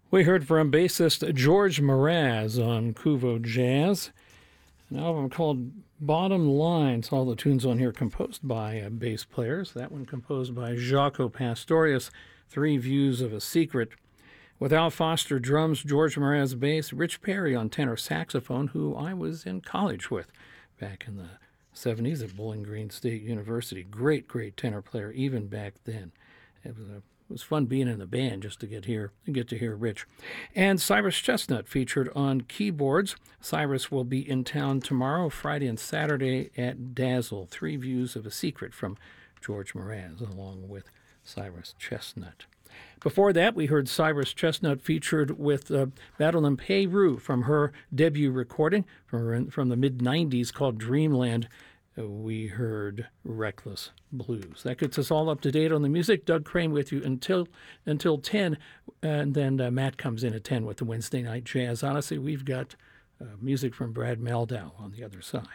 We heard from bassist George Mraz on Kuvo Jazz, an album called Bottom Lines. All the tunes on here composed by bass players. That one composed by Jaco Pastorius, Three Views of a Secret. With Al Foster drums, George Mraz bass, Rich Perry on tenor saxophone, who I was in college with back in the 70s at Bowling Green State University. Great tenor player even back then. It was fun being in the band just to get to hear Rich. And Cyrus Chestnut featured on keyboards. Cyrus will be in town tomorrow, Friday and Saturday at Dazzle. Three Views of a Secret from George Mraz, along with Cyrus Chestnut. Before that, we heard Cyrus Chestnut featured with Madeline Peyrou from her debut recording from the mid-'90s called Dreamland. We heard Reckless Blues. That gets us all up to date on the music. Doug Crane with you until 10, and then Matt comes in at 10 with the Wednesday Night Jazz Odyssey. We've got music from Brad Mehldau on the other side.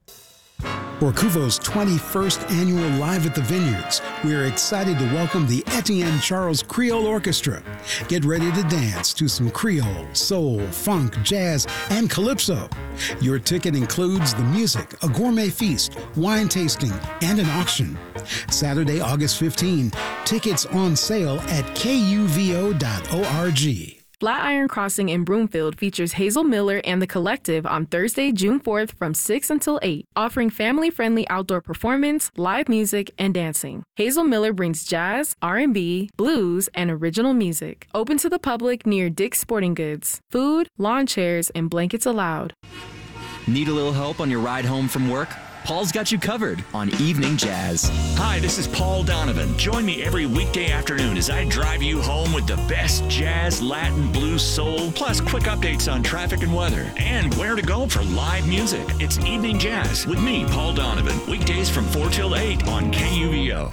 For Kuvo's 21st annual Live at the Vineyards, we are excited to welcome the Etienne Charles Creole Orchestra. Get ready to dance to some Creole, soul, funk, jazz, and calypso. Your ticket includes the music, a gourmet feast, wine tasting, and an auction. Saturday, August 15, tickets on sale at kuvo.org. Flatiron Crossing in Broomfield features Hazel Miller and the Collective on Thursday, June 4th from 6 until 8, offering family-friendly outdoor performance, live music, and dancing. Hazel Miller brings jazz, R&B, blues, and original music. Open to the public near Dick's Sporting Goods. Food, lawn chairs, and blankets allowed. Need a little help on your ride home from work? Paul's got you covered on Evening Jazz. Hi, this is Paul Donovan. Join me every weekday afternoon as I drive you home with the best jazz, Latin, blues, soul, plus quick updates on traffic and weather, and where to go for live music. It's Evening Jazz with me, Paul Donovan. Weekdays from 4 till 8 on KUVO.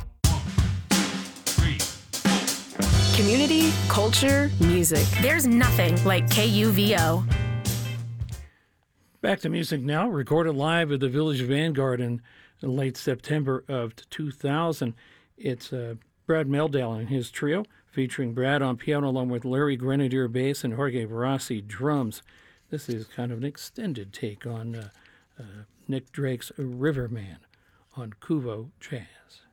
Community, culture, music. There's nothing like KUVO. Back to music now, recorded live at the Village Vanguard in late September of 2000. It's Brad Mehldau and his trio, featuring Brad on piano along with Larry Grenadier bass and Jorge Barassi drums. This is kind of an extended take on Nick Drake's Riverman on Kuvo Jazz.